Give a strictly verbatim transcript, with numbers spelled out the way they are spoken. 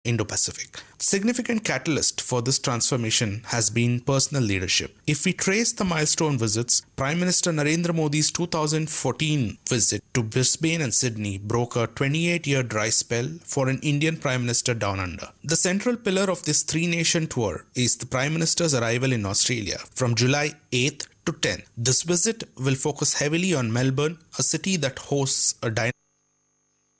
Indo-Pacific. Significant catalyst for this transformation has been personal leadership. If we trace the milestone visits, Prime Minister Narendra Modi's two thousand fourteen visit to Brisbane and Sydney broke a twenty-eight-year dry spell for an Indian Prime Minister down under. The central pillar of this three-nation tour is the Prime Minister's arrival in Australia from July eighth to tenth. This visit will focus heavily on Melbourne, a city that hosts a dynamic